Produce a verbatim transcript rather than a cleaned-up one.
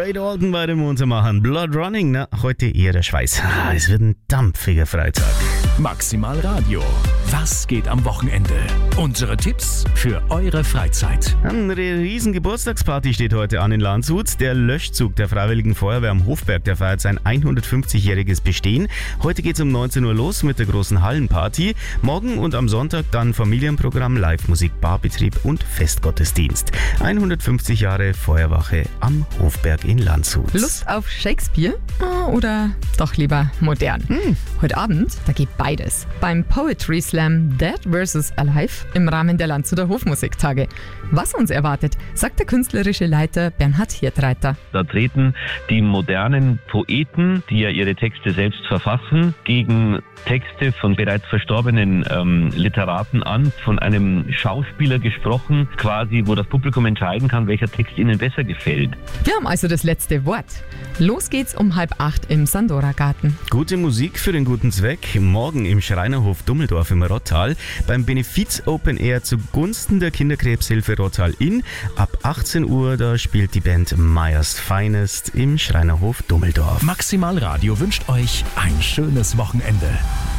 Lloyd Alden bei dem Muntermachen. Blood Running, na, heute eher der Schweiß. Ah, es wird ein dampfiger Freitag. Maximal Radio. Was geht am Wochenende? Unsere Tipps für eure Freizeit. Eine riesen Geburtstagsparty steht heute an in Landshut. Der Löschzug der Freiwilligen Feuerwehr am Hofberg, der feiert sein hundertfünfzigjähriges Bestehen. Heute geht's um neunzehn Uhr los mit der großen Hallenparty. Morgen und am Sonntag dann Familienprogramm, Live-Musik, Barbetrieb und Festgottesdienst. hundertfünfzig Jahre Feuerwache am Hofberg in Landshut. Lust auf Shakespeare? Oder doch lieber modern? Hm. Heute Abend, da geht beides. Beim Poetry Slam Dead versus. Alive im Rahmen der Landshuter Hofmusiktage. Was uns erwartet, sagt der künstlerische Leiter Bernhard Hirtreiter. Da treten die modernen Poeten, die ja ihre Texte selbst verfassen, gegen Texte von bereits verstorbenen ähm, Literaten an, von einem Schauspieler gesprochen, quasi, wo das Publikum entscheiden kann, welcher Text ihnen besser gefällt. Wir haben also das letzte Wort. Los geht's um halb acht im Sandora-Garten. Gute Musik für den guten Zweck. Morgen im Schreinerhof Dummeldorf im Rottal beim Benefiz Open Air zugunsten der Kinderkrebshilfe Rottal Inn. Ab achtzehn Uhr, da spielt die Band Meyers Finest im Schreinerhof Dummeldorf. Maximal Radio wünscht euch ein schönes Wochenende.